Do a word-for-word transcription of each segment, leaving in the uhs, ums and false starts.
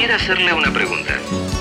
quisiera hacerle una pregunta.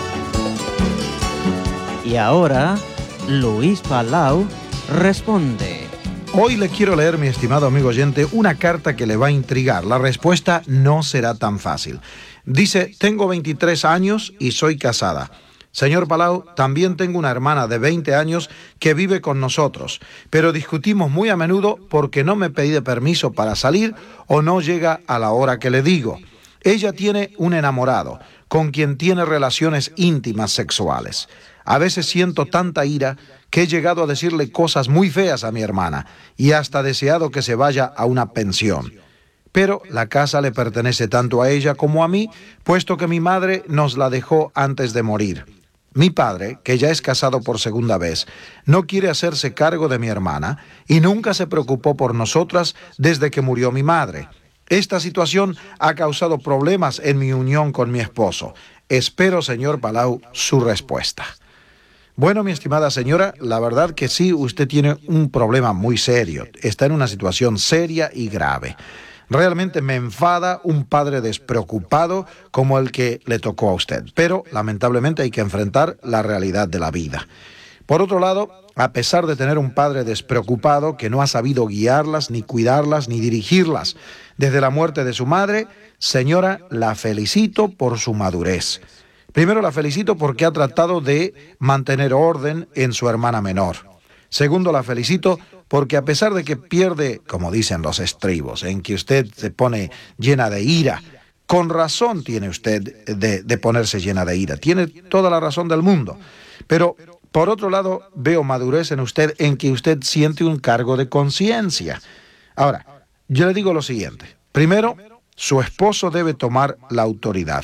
Y ahora, Luis Palau responde. Hoy le quiero leer, mi estimado amigo oyente, una carta que le va a intrigar. La respuesta no será tan fácil. Dice, tengo veintitrés años y soy casada. Señor Palau, también tengo una hermana de veinte años que vive con nosotros, pero discutimos muy a menudo porque no me pide permiso para salir o no llega a la hora que le digo. Ella tiene un enamorado, con quien tiene relaciones íntimas sexuales. A veces siento tanta ira que he llegado a decirle cosas muy feas a mi hermana y hasta deseado que se vaya a una pensión. Pero la casa le pertenece tanto a ella como a mí, puesto que mi madre nos la dejó antes de morir. Mi padre, que ya es casado por segunda vez, no quiere hacerse cargo de mi hermana y nunca se preocupó por nosotras desde que murió mi madre. Esta situación ha causado problemas en mi unión con mi esposo. Espero, señor Palau, su respuesta. Bueno, mi estimada señora, la verdad que sí, usted tiene un problema muy serio. Está en una situación seria y grave. Realmente me enfada un padre despreocupado como el que le tocó a usted. Pero, lamentablemente, hay que enfrentar la realidad de la vida. Por otro lado, a pesar de tener un padre despreocupado que no ha sabido guiarlas, ni cuidarlas, ni dirigirlas desde la muerte de su madre, señora, la felicito por su madurez. Primero, la felicito porque ha tratado de mantener orden en su hermana menor. Segundo, la felicito porque a pesar de que pierde, como dicen los estribos, en que usted se pone llena de ira, con razón tiene usted de, de ponerse llena de ira, tiene toda la razón del mundo. Pero, por otro lado, veo madurez en usted en que usted siente un cargo de conciencia. Ahora, yo le digo lo siguiente. Primero, su esposo debe tomar la autoridad.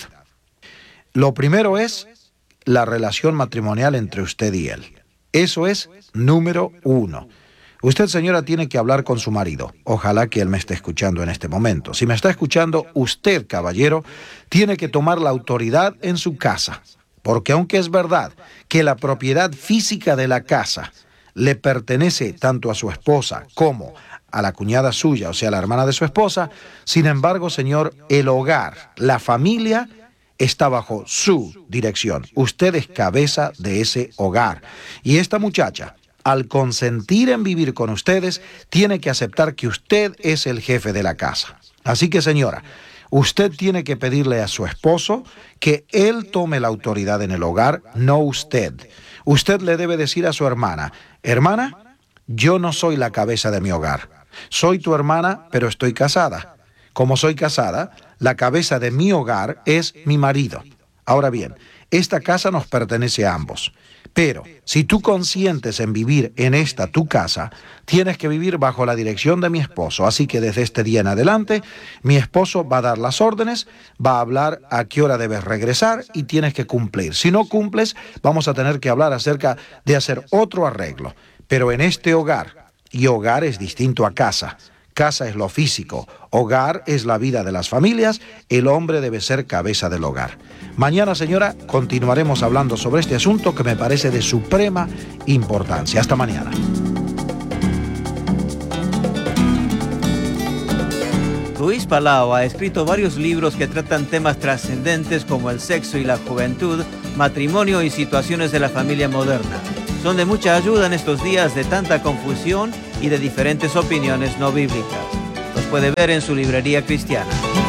Lo primero es la relación matrimonial entre usted y él. Eso es número uno. Usted, señora, tiene que hablar con su marido. Ojalá que él me esté escuchando en este momento. Si me está escuchando, usted, caballero, tiene que tomar la autoridad en su casa. Porque aunque es verdad que la propiedad física de la casa le pertenece tanto a su esposa como a la cuñada suya, o sea, la hermana de su esposa, sin embargo, señor, el hogar, la familia, está bajo su dirección. Usted es cabeza de ese hogar. Y esta muchacha, al consentir en vivir con ustedes, tiene que aceptar que usted es el jefe de la casa. Así que, señora, usted tiene que pedirle a su esposo que él tome la autoridad en el hogar, no usted. Usted le debe decir a su hermana, hermana, yo no soy la cabeza de mi hogar. Soy tu hermana, pero estoy casada. Como soy casada, la cabeza de mi hogar es mi marido. Ahora bien, esta casa nos pertenece a ambos. Pero si tú consientes en vivir en esta tu casa, tienes que vivir bajo la dirección de mi esposo. Así que desde este día en adelante, mi esposo va a dar las órdenes, va a hablar a qué hora debes regresar y tienes que cumplir. Si no cumples, vamos a tener que hablar acerca de hacer otro arreglo. Pero en este hogar, y hogar es distinto a casa. Casa es lo físico, hogar es la vida de las familias, el hombre debe ser cabeza del hogar. Mañana, señora, continuaremos hablando sobre este asunto que me parece de suprema importancia. Hasta mañana. Luis Palau ha escrito varios libros que tratan temas trascendentes como el sexo y la juventud, matrimonio y situaciones de la familia moderna. Son de mucha ayuda en estos días de tanta confusión y de diferentes opiniones no bíblicas. Los puede ver en su librería cristiana.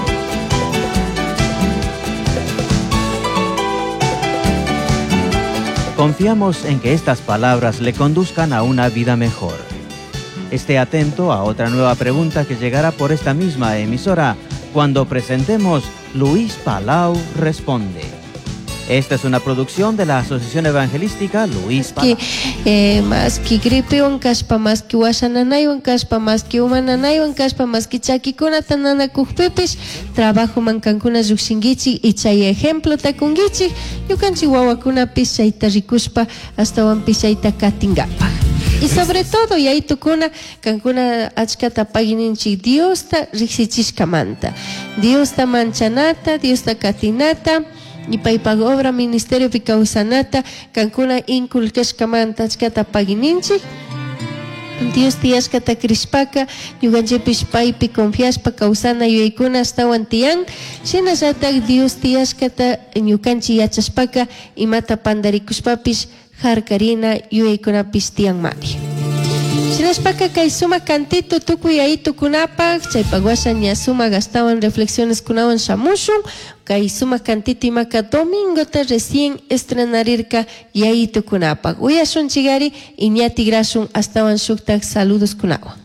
Confiamos en que estas palabras le conduzcan a una vida mejor. Esté atento a otra nueva pregunta que llegará por esta misma emisora cuando presentemos Luis Palau Responde. Esta es una producción de la Asociación Evangelística Luis Palau. Eh, más que gripewan kaspa, más que wasananaywan kaspa, más que humananaywan kaspa, más que chakikunata nanakukpipis, trabajo mankankuna llukshinkichik y chay ejemplo takunkichik, yukanchik wawakunapis chayta rikuspa hasta wampis chayta katingapaj. Y sobre todo, yaytukuna kankuna achkata pagininchik Diosta riksichishkamanta, Diosta manchanata, Diosta katinata, y paypag obra ministerio pi kawsanata kankuna inkulkashkamanta achkata pagininchik Dios tiyaskata krispaka ñukanchipis paypi confiaspa kawsana yuyaykuna astawan tiyan shinallatak Dios tiyaskata ñukanchik yachaspaka imata pandarikuspapis harkarina yuyaykunapis tiyanmari. Shinaspaka kay sumak kantito tukuy ayitukunapak chaypak washan ña sumak astawan reflexiones kunawan shamushun kay sumak kantito imaka domingota recién estrenarirka yayitukunapak uyashun chigari y ña tigrashun astawan shuktak saludos kunawan.